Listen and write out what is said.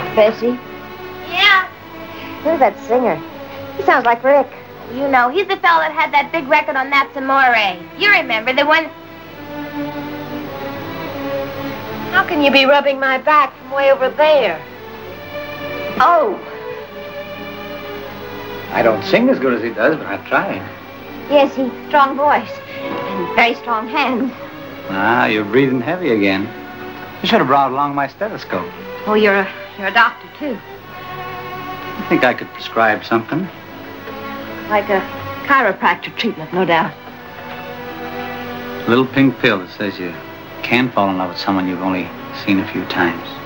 Bessie? Yeah? Who's that singer? He sounds like Rick. You know, he's the fellow that had that big record on Naps Amore. You remember, the one... How can you be rubbing my back from way over there? Oh. I don't sing as good as he does, but I've tried. Yes, he's strong voice and very strong hands. Ah, you're breathing heavy again. You should have brought along my stethoscope. Oh, you're a doctor, too. I think I could prescribe something. Like a chiropractor treatment, no doubt. A little pink pill that says you can fall in love with someone you've only seen a few times.